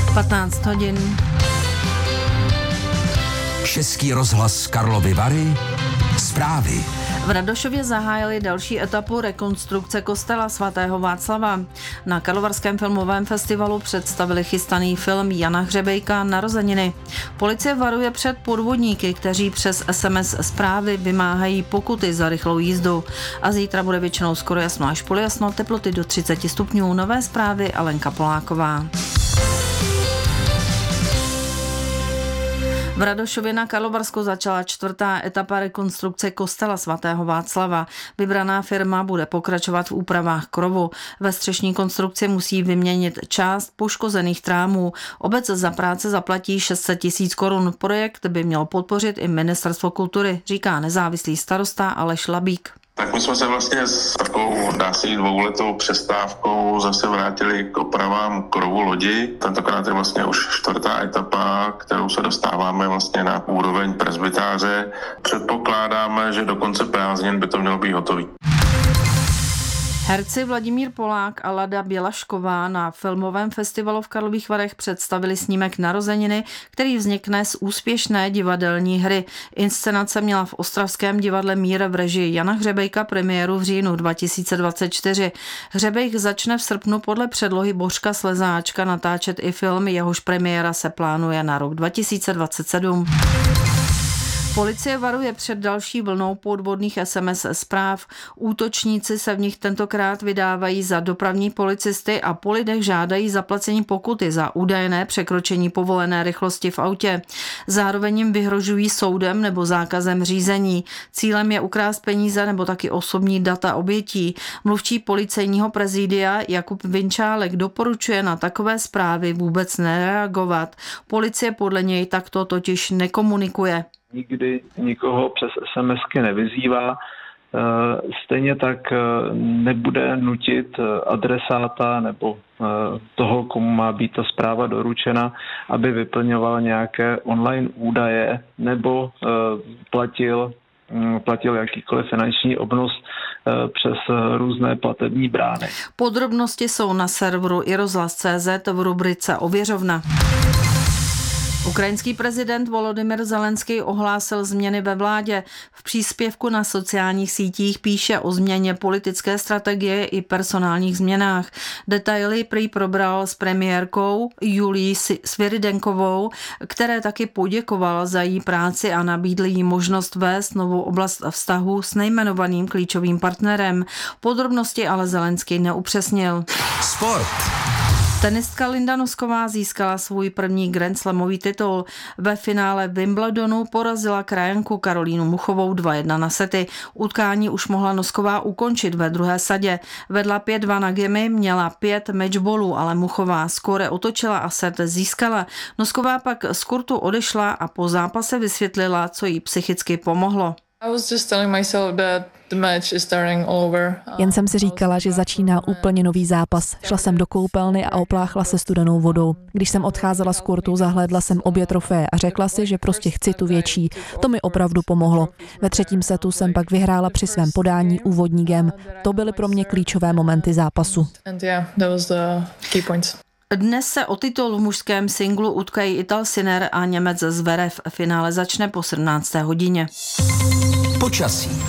15 hodin. Český rozhlas Karlovy Vary. Zprávy. V Radošově zahájili další etapu rekonstrukce kostela svatého Václava. Na Karlovarském filmovém festivalu představili chystaný film Jana Hřebejka Narozeniny. Policie varuje před podvodníky, kteří přes SMS zprávy vymáhají pokuty za rychlou jízdu. A zítra bude většinou skoro jasno až polojasno, teploty do 30 stupňů. Nové zprávy Alenka Poláková. V Radošově na Karlovarsku začala 4. etapa rekonstrukce kostela svatého Václava. Vybraná firma bude pokračovat v úpravách krovu. Ve střešní konstrukci musí vyměnit část poškozených trámů. Obec za práce zaplatí 600 000 korun. Projekt by měl podpořit i Ministerstvo kultury, říká nezávislý starosta Aleš Labík. Tak my jsme se vlastně s takovou, dá se jít, 2letou přestávkou zase vrátili k opravám krovu lodi. Tentokrát je vlastně už 4. etapa, kterou se dostáváme vlastně na úroveň presbytáře. Předpokládáme, že do konce prázdnin by to mělo být hotový. Herci Vladimír Polák a Lada Bělašková na filmovém festivalu v Karlových Varech představili snímek Narozeniny, který vznikne z úspěšné divadelní hry. Inscenace měla v ostravském divadle Mír v režii Jana Hřebejka premiéru v říjnu 2024. Hřebejk začne v srpnu podle předlohy Bořka Slezáčka natáčet i film, jehož premiéra se plánuje na rok 2027. Policie varuje před další vlnou podvodných SMS zpráv. Útočníci se v nich tentokrát vydávají za dopravní policisty a po lidech žádají zaplacení pokuty za údajné překročení povolené rychlosti v autě. Zároveň jim vyhrožují soudem nebo zákazem řízení. Cílem je ukrást peníze nebo taky osobní data obětí. Mluvčí policejního prezidia Jakub Vinčálek doporučuje na takové zprávy vůbec nereagovat. Policie podle něj takto totiž nekomunikuje. Nikdy nikoho přes SMSky nevyzývá, stejně tak nebude nutit adresáta nebo toho, komu má být ta zpráva doručena, aby vyplňoval nějaké online údaje nebo platil jakýkoliv finanční obnos přes různé platební brány. Podrobnosti jsou na serveru iRozhlas.cz v rubrice Ověřovna. Ukrajinský prezident Volodymyr Zelenský ohlásil změny ve vládě. V příspěvku na sociálních sítích píše o změně politické strategie i personálních změnách. Detaily prý probral s premiérkou Julií Svěrydenkovou, které taky poděkoval za její práci a nabídl jí možnost vést novou oblast vztahu s nejmenovaným klíčovým partnerem. Podrobnosti ale Zelenský neupřesnil. Sport. Tenistka Linda Nosková získala svůj první Grand Slamový titul. Ve finále Wimbledonu porazila krajanku Karolínu Muchovou 2-1 na sety. Utkání už mohla Nosková ukončit ve druhé sadě. Vedla 5-2 na gemy, měla 5 matchballů, ale Muchová skóre otočila a set získala. Nosková pak z kurtu odešla a po zápase vysvětlila, co jí psychicky pomohlo. Jen jsem si říkala, že začíná úplně nový zápas. Šla jsem do koupelny a opláchla se studenou vodou. Když jsem odcházela z kurtu, zahlédla jsem obě trofeje a řekla si, že prostě chci tu větší. To mi opravdu pomohlo. Ve 3. setu jsem pak vyhrála při svém podání úvodní game. To byly pro mě klíčové momenty zápasu. Dnes se o titul v mužském singlu utkají Ital Sinner a Němec Zverev. Finále začne po 17. hodině. Počasí.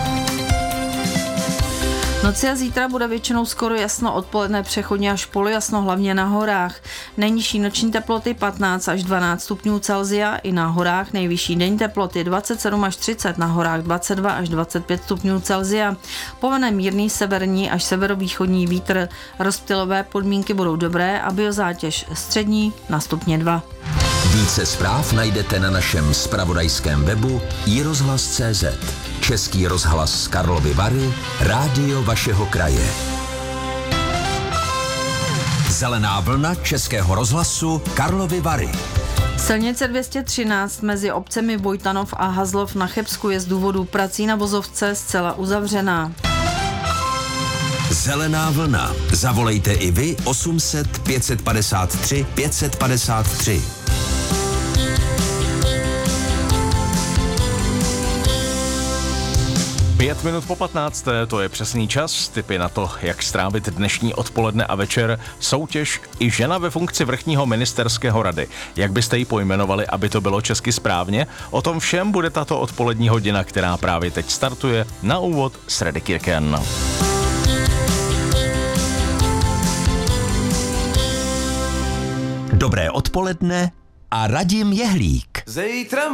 Noci a zítra bude většinou skoro jasno, odpoledne přechodně až polojasno, hlavně na horách. Nejnižší noční teploty 15 až 12 stupňů Celsia, i na horách nejvyšší denní teploty 27 až 30, na horách 22 až 25 stupňů Celsia. Povene mírný severní až severovýchodní vítr. Rozptylové podmínky budou dobré a biozátěž střední na stupně 2. Více zpráv najdete na našem zpravodajském webu iRozhlas.cz. Český rozhlas Karlovy Vary, rádio vašeho kraje. Zelená vlna Českého rozhlasu Karlovy Vary. Silnice 213 mezi obcemi Vojtanov a Hazlov na Chebsku je z důvodu prací na vozovce zcela uzavřená. Zelená vlna. Zavolejte i vy 800 553 553. 5 minut po 15. To je přesný čas. Tipy na to, jak strávit dnešní odpoledne a večer. Soutěž i žena ve funkci vrchního ministerského rady. Jak byste ji pojmenovali, aby to bylo česky správně? O tom všem bude tato odpolední hodina, která právě teď startuje. Na úvod Sredy Kirken. Dobré odpoledne a Radim Jehlík. Zítra